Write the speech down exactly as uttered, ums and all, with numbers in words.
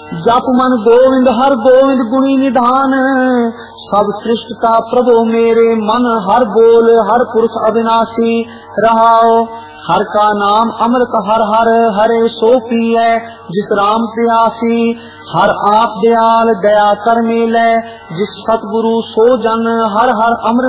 जप मन गोविंद हर गोविंद गुणी निधान, सब सृष्ट का प्रभु मेरे मन हर बोल हर पुरुष अविनाशी रहाओ। हर का नाम अमृत हर हर हरे सो पिए जिस राम प्यासी। हर आप दयाल दया कर मेले जिस सतगुरु सो जन हर हर अमृत